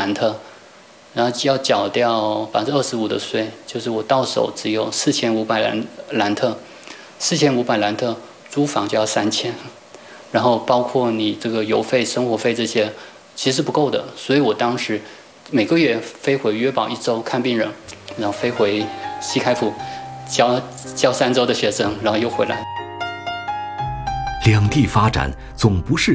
兰特，然后要缴掉25%的税，就是我到手只有4500兰特，4500兰特租房就要3000，然后包括你这个油费、生活费这些，其实不够的，所以我当时每个月飞回约堡1周看病人，然后飞回西开普教3周的学生，然后又回来。 两地发展总不是